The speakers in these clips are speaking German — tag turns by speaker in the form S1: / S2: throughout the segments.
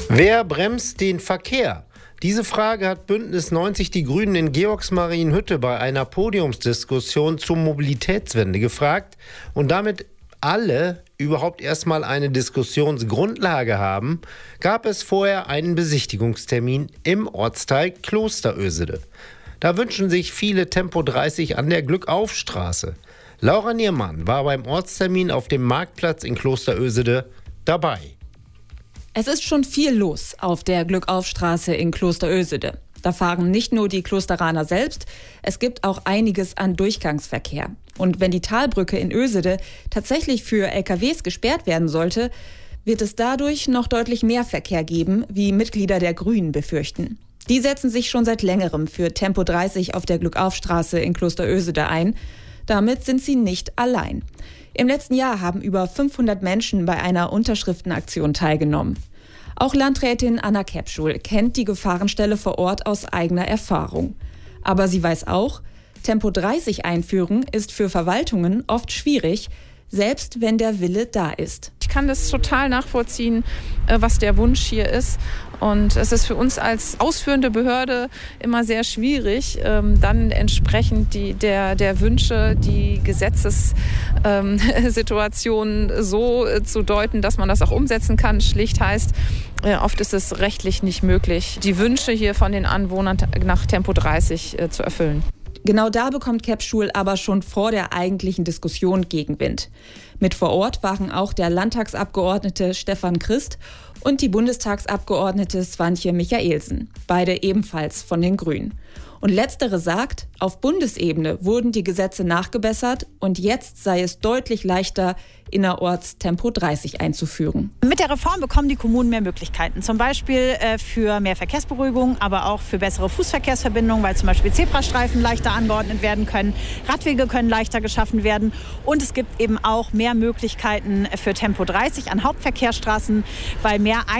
S1: Wer bremst den Verkehr? Diese Frage hat Bündnis 90 Die Grünen in Georgsmarienhütte bei einer Podiumsdiskussion zur Mobilitätswende gefragt und damit alle überhaupt erstmal eine Diskussionsgrundlage haben, gab es vorher einen Besichtigungstermin im Ortsteil Klosterösede. Da wünschen sich viele Tempo 30 an der Glückaufstraße. Laura Niermann war beim Ortstermin auf dem Marktplatz in Klosterösede dabei.
S2: Es ist schon viel los auf der Glückaufstraße in Klosterösede. Da fahren nicht nur die Klosteraner selbst, es gibt auch einiges an Durchgangsverkehr. Und wenn die Talbrücke in Ösede tatsächlich für LKWs gesperrt werden sollte, wird es dadurch noch deutlich mehr Verkehr geben, wie Mitglieder der Grünen befürchten. Die setzen sich schon seit längerem für Tempo 30 auf der Glückaufstraße in Klosterösede ein. Damit sind sie nicht allein. Im letzten Jahr haben über 500 Menschen bei einer Unterschriftenaktion teilgenommen. Auch Landrätin Anna Kepschul kennt die Gefahrenstelle vor Ort aus eigener Erfahrung. Aber sie weiß auch, Tempo 30 einführen ist für Verwaltungen oft schwierig, selbst wenn der Wille da ist.
S3: Ich kann das total nachvollziehen, was der Wunsch hier ist. Und es ist für uns als ausführende Behörde immer sehr schwierig, dann entsprechend der Wünsche, die Gesetzessituation so zu deuten, dass man das auch umsetzen kann. Schlicht heißt, oft ist es rechtlich nicht möglich, die Wünsche hier von den Anwohnern nach Tempo 30 zu erfüllen.
S2: Genau da bekommt Kepschul aber schon vor der eigentlichen Diskussion Gegenwind. Mit vor Ort waren auch der Landtagsabgeordnete Stefan Christ und die Bundestagsabgeordnete Swantje Michaelsen, beide ebenfalls von den Grünen. Und letztere sagt, auf Bundesebene wurden die Gesetze nachgebessert und jetzt sei es deutlich leichter, innerorts Tempo 30 einzuführen.
S4: Mit der Reform bekommen die Kommunen mehr Möglichkeiten. Zum Beispiel für mehr Verkehrsberuhigung, aber auch für bessere Fußverkehrsverbindungen, weil zum Beispiel Zebrastreifen leichter angeordnet werden können, Radwege können leichter geschaffen werden und es gibt eben auch mehr Möglichkeiten für Tempo 30 an Hauptverkehrsstraßen, weil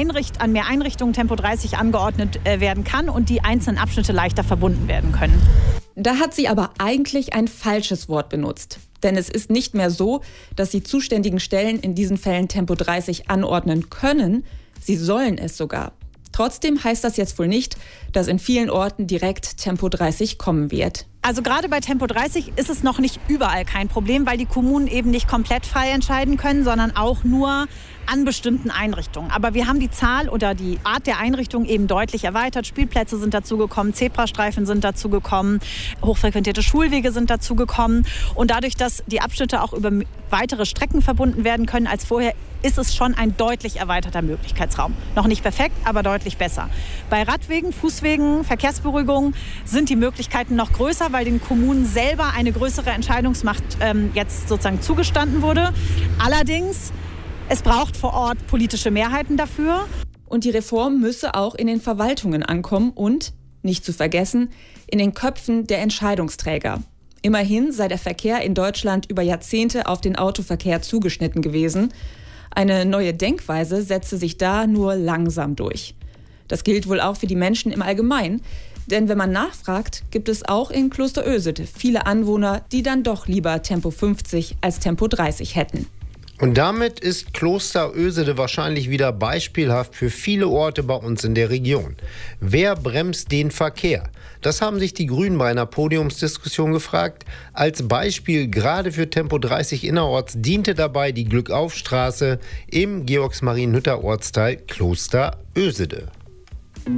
S4: an mehr Einrichtungen Tempo 30 angeordnet werden kann und die einzelnen Abschnitte leichter verbunden werden können.
S2: Da hat sie aber eigentlich ein falsches Wort benutzt. Denn es ist nicht mehr so, dass die zuständigen Stellen in diesen Fällen Tempo 30 anordnen können. Sie sollen es sogar. Trotzdem heißt das jetzt wohl nicht, dass in vielen Orten direkt Tempo 30 kommen wird.
S4: Also gerade bei Tempo 30 ist es noch nicht überall kein Problem, weil die Kommunen eben nicht komplett frei entscheiden können, sondern auch nur an bestimmten Einrichtungen. Aber wir haben die Zahl oder die Art der Einrichtung eben deutlich erweitert. Spielplätze sind dazugekommen, Zebrastreifen sind dazugekommen, hochfrequentierte Schulwege sind dazugekommen. Und dadurch, dass die Abschnitte auch über weitere Strecken verbunden werden können als vorher, ist es schon ein deutlich erweiterter Möglichkeitsraum. Noch nicht perfekt, aber deutlich besser. Bei Radwegen, Fußwegen, Verkehrsberuhigung sind die Möglichkeiten noch größer, weil den Kommunen selber eine größere Entscheidungsmacht jetzt sozusagen zugestanden wurde. Allerdings, es braucht vor Ort politische Mehrheiten dafür.
S2: Und die Reform müsse auch in den Verwaltungen ankommen und, nicht zu vergessen, in den Köpfen der Entscheidungsträger. Immerhin sei der Verkehr in Deutschland über Jahrzehnte auf den Autoverkehr zugeschnitten gewesen. Eine neue Denkweise setze sich da nur langsam durch. Das gilt wohl auch für die Menschen im Allgemeinen. Denn wenn man nachfragt, gibt es auch in Klosterösede viele Anwohner, die dann doch lieber Tempo 50 als Tempo 30 hätten.
S1: Und damit ist Klosterösede wahrscheinlich wieder beispielhaft für viele Orte bei uns in der Region. Wer bremst den Verkehr? Das haben sich die Grünen bei einer Podiumsdiskussion gefragt. Als Beispiel gerade für Tempo 30 innerorts diente dabei die Glückaufstraße im Georgsmarienhütter Ortsteil Klosterösede.